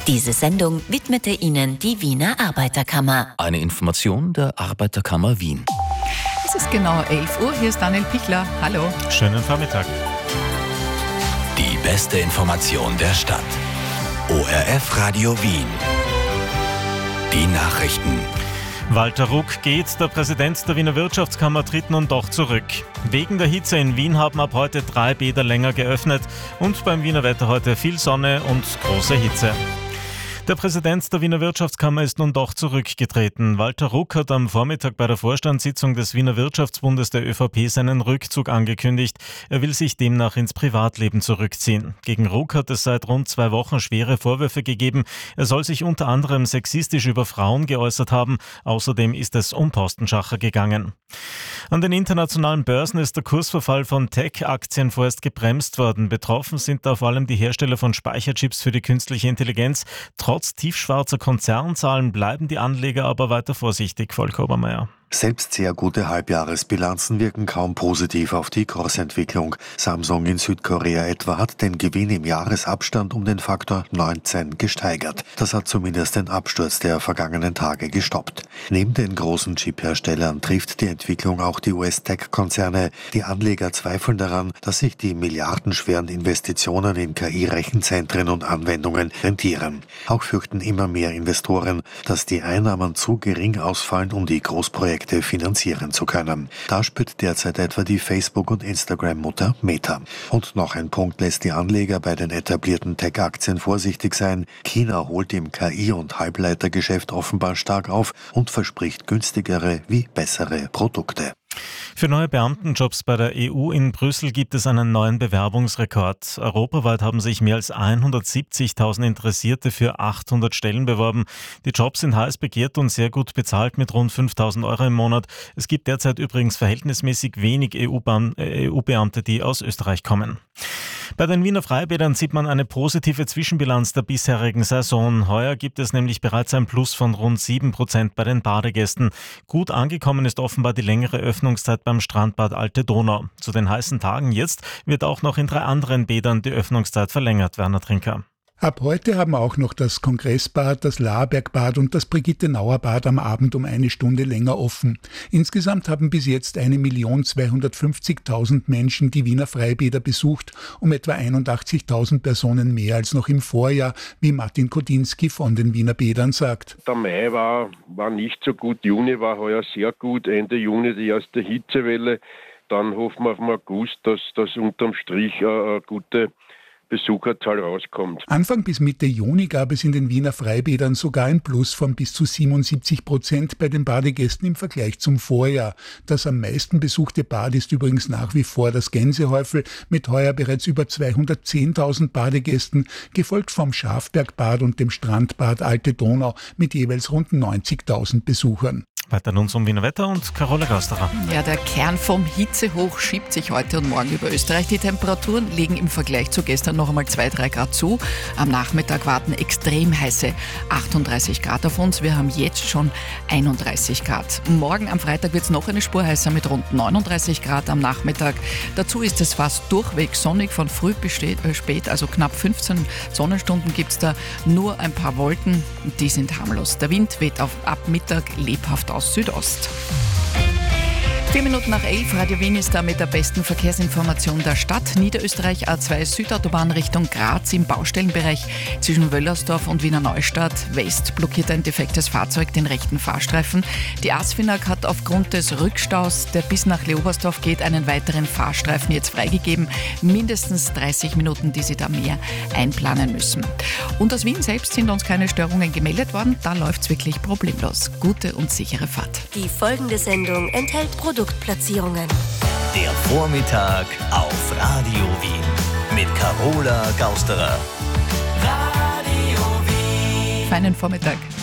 Diese Sendung widmete Ihnen die Wiener Arbeiterkammer. Eine Information der Arbeiterkammer Wien. Es ist genau 11 Uhr, hier ist Daniel Pichler. Hallo. Schönen Vormittag. Die beste Information der Stadt. ORF Radio Wien. Die Nachrichten. Walter Ruck geht, der Präsident der Wiener Wirtschaftskammer tritt nun doch zurück. Wegen der Hitze in Wien haben ab heute 3 Bäder länger geöffnet und beim Wiener Wetter heute viel Sonne und große Hitze. Der Präsident der Wiener Wirtschaftskammer ist nun doch zurückgetreten. Walter Ruck hat am Vormittag bei der Vorstandssitzung des Wiener Wirtschaftsbundes der ÖVP seinen Rückzug angekündigt. Er will sich demnach ins Privatleben zurückziehen. Gegen Ruck hat es seit rund 2 Wochen schwere Vorwürfe gegeben. Er soll sich unter anderem sexistisch über Frauen geäußert haben. Außerdem ist es um Postenschacher gegangen. An den internationalen Börsen ist der Kursverfall von Tech-Aktien vorerst gebremst worden. Betroffen sind da vor allem die Hersteller von Speicherchips für die künstliche Intelligenz. Trotz tiefschwarzer Konzernzahlen bleiben die Anleger aber weiter vorsichtig, Volker Obermeier. Selbst sehr gute Halbjahresbilanzen wirken kaum positiv auf die Kursentwicklung. Samsung in Südkorea etwa hat den Gewinn im Jahresabstand um den Faktor 19 gesteigert. Das hat zumindest den Absturz der vergangenen Tage gestoppt. Neben den großen Chip-Herstellern trifft die Entwicklung auch die US-Tech-Konzerne. Die Anleger zweifeln daran, dass sich die milliardenschweren Investitionen in KI-Rechenzentren und Anwendungen rentieren. Auch fürchten immer mehr Investoren, dass die Einnahmen zu gering ausfallen, um die Großprojekte finanzieren zu können. Da spürt derzeit etwa die Facebook- und Instagram-Mutter Meta. Und noch ein Punkt lässt die Anleger bei den etablierten Tech-Aktien vorsichtig sein. China holt im KI- und Halbleitergeschäft offenbar stark auf und verspricht günstigere wie bessere Produkte. Für neue Beamtenjobs bei der EU in Brüssel gibt es einen neuen Bewerbungsrekord. Europaweit haben sich mehr als 170.000 Interessierte für 800 Stellen beworben. Die Jobs sind heiß begehrt und sehr gut bezahlt mit rund 5.000 Euro im Monat. Es gibt derzeit übrigens verhältnismäßig wenig EU-Beamte, die aus Österreich kommen. Bei den Wiener Freibädern sieht man eine positive Zwischenbilanz der bisherigen Saison. Heuer gibt es nämlich bereits ein Plus von rund 7% bei den Badegästen. Gut angekommen ist offenbar die längere Öffnungszeit beim Strandbad Alte Donau. Zu den heißen Tagen jetzt wird auch noch in 3 anderen Bädern die Öffnungszeit verlängert, Werner Trinker. Ab heute haben auch noch das Kongressbad, das Laerbergbad und das Brigitte-Nauer-Bad am Abend um 1 Stunde länger offen. Insgesamt haben bis jetzt 1.250.000 Menschen die Wiener Freibäder besucht, um etwa 81.000 Personen mehr als noch im Vorjahr, wie Martin Kodinski von den Wiener Bädern sagt. Der Mai war nicht so gut, Juni war heuer sehr gut, Ende Juni die erste Hitzewelle. Dann hoffen wir auf den August, dass das unterm Strich eine gute Besucherzahl rauskommt. Anfang bis Mitte Juni gab es in den Wiener Freibädern sogar ein Plus von bis zu 77% bei den Badegästen im Vergleich zum Vorjahr. Das am meisten besuchte Bad ist übrigens nach wie vor das Gänsehäufel mit heuer bereits über 210.000 Badegästen, gefolgt vom Schafbergbad und dem Strandbad Alte Donau mit jeweils rund 90.000 Besuchern. Weiter nun zum Wiener Wetter und Carola Gausterer. Ja, der Kern vom Hitzehoch schiebt sich heute und morgen über Österreich. Die Temperaturen legen im Vergleich zu gestern noch einmal 2-3 Grad zu. Am Nachmittag warten extrem heiße 38 Grad auf uns. Wir haben jetzt schon 31 Grad. Morgen am Freitag wird es noch eine Spur heißer mit rund 39 Grad am Nachmittag. Dazu ist es fast durchweg sonnig von früh bis spät, also knapp 15 Sonnenstunden gibt es da, nur ein paar Wolken, die sind harmlos. Der Wind weht ab Mittag lebhaft aus Südost. 4 Minuten nach 11, Radio Wien ist da mit der besten Verkehrsinformation der Stadt. Niederösterreich A2 Südautobahn Richtung Graz im Baustellenbereich zwischen Wöllersdorf und Wiener Neustadt West blockiert ein defektes Fahrzeug den rechten Fahrstreifen. Die ASFINAG hat aufgrund des Rückstaus, der bis nach Leobersdorf geht, einen weiteren Fahrstreifen jetzt freigegeben. Mindestens 30 Minuten, die Sie da mehr einplanen müssen. Und aus Wien selbst sind uns keine Störungen gemeldet worden. Da läuft es wirklich problemlos. Gute und sichere Fahrt. Die folgende Sendung enthält Produktplatzierungen. Der Vormittag auf Radio Wien mit Carola Gausterer. Feinen Vormittag.